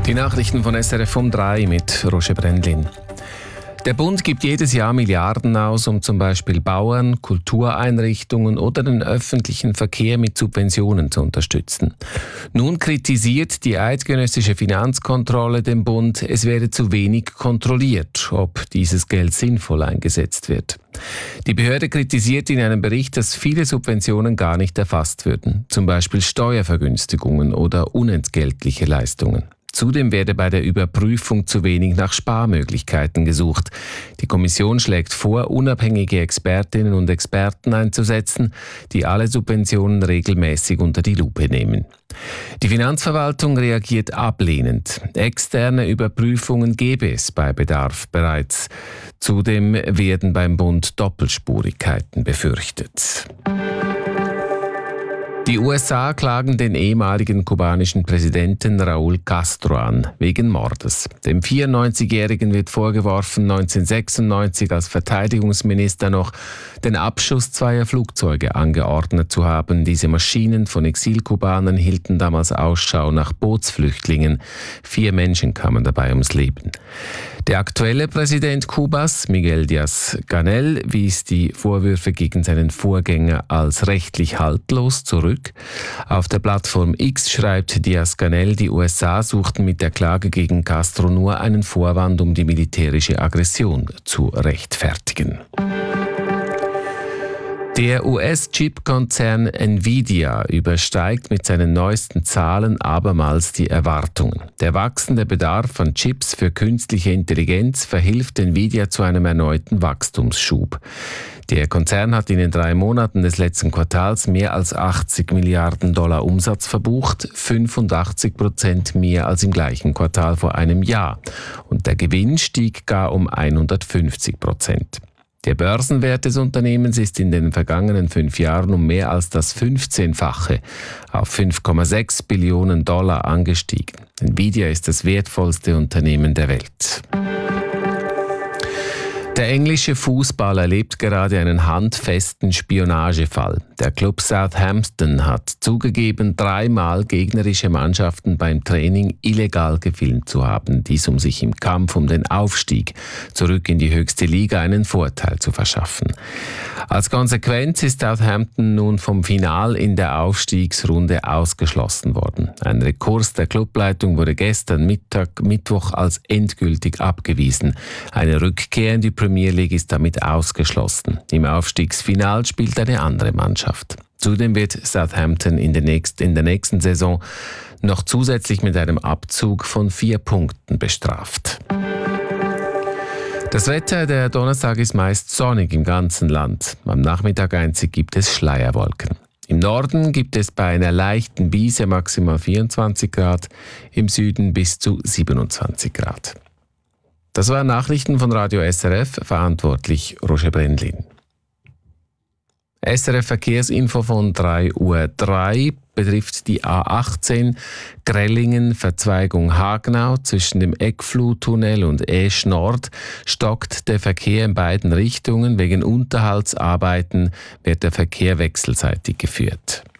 Die Nachrichten von SRF um 3 mit Roger Brendlin. Der Bund gibt jedes Jahr Milliarden aus, um zum Beispiel Bauern, Kultureinrichtungen oder den öffentlichen Verkehr mit Subventionen zu unterstützen. Nun kritisiert die eidgenössische Finanzkontrolle den Bund, es werde zu wenig kontrolliert, ob dieses Geld sinnvoll eingesetzt wird. Die Behörde kritisiert in einem Bericht, dass viele Subventionen gar nicht erfasst würden, zum Beispiel Steuervergünstigungen oder unentgeltliche Leistungen. Zudem werde bei der Überprüfung zu wenig nach Sparmöglichkeiten gesucht. Die Kommission schlägt vor, unabhängige Expertinnen und Experten einzusetzen, die alle Subventionen regelmäßig unter die Lupe nehmen. Die Finanzverwaltung reagiert ablehnend. Externe Überprüfungen gebe es bei Bedarf bereits. Zudem werden beim Bund Doppelspurigkeiten befürchtet. Die USA klagen den ehemaligen kubanischen Präsidenten Raúl Castro an, wegen Mordes. Dem 94-Jährigen wird vorgeworfen, 1996 als Verteidigungsminister noch den Abschuss zweier Flugzeuge angeordnet zu haben. Diese Maschinen von Exilkubanern hielten damals Ausschau nach Bootsflüchtlingen. 4 Menschen kamen dabei ums Leben. Der aktuelle Präsident Kubas, Miguel Díaz-Canel, wies die Vorwürfe gegen seinen Vorgänger als rechtlich haltlos zurück. Auf der Plattform X schreibt Díaz-Canel, die USA suchten mit der Klage gegen Castro nur einen Vorwand, um die militärische Aggression zu rechtfertigen. Der US-Chip-Konzern Nvidia übersteigt mit seinen neuesten Zahlen abermals die Erwartungen. Der wachsende Bedarf an Chips für künstliche Intelligenz verhilft Nvidia zu einem erneuten Wachstumsschub. Der Konzern hat in den 3 Monaten des letzten Quartals mehr als $80 Milliarden Umsatz verbucht, 85% mehr als im gleichen Quartal vor einem Jahr. Und der Gewinn stieg gar um 150%. Der Börsenwert des Unternehmens ist in den vergangenen 5 Jahren um mehr als das 15-fache auf $5,6 Billionen angestiegen. Nvidia ist das wertvollste Unternehmen der Welt. Der englische Fußball erlebt gerade einen handfesten Spionagefall. Der Club Southampton hat zugegeben, 3-mal gegnerische Mannschaften beim Training illegal gefilmt zu haben. Dies, um sich im Kampf um den Aufstieg zurück in die höchste Liga einen Vorteil zu verschaffen. Als Konsequenz ist Southampton nun vom Final in der Aufstiegsrunde ausgeschlossen worden. Ein Rekurs der Clubleitung wurde gestern Mittwoch als endgültig abgewiesen. Eine Rückkehr in die Premier League ist damit ausgeschlossen. Im Aufstiegsfinal spielt eine andere Mannschaft. Zudem wird Southampton in der nächsten Saison noch zusätzlich mit einem Abzug von 4 Punkten bestraft. Das Wetter der Donnerstag ist meist sonnig im ganzen Land. Am Nachmittag einzig gibt es Schleierwolken. Im Norden gibt es bei einer leichten Brise maximal 24 Grad, im Süden bis zu 27 Grad. Das waren Nachrichten von Radio SRF, verantwortlich Roger Brendlin. SRF Verkehrsinfo von 3:03 Uhr betrifft die A18 Grellingen, Verzweigung Hagenau. Zwischen dem Eckfluhtunnel und Esch Nord stockt der Verkehr in beiden Richtungen. Wegen Unterhaltsarbeiten wird der Verkehr wechselseitig geführt.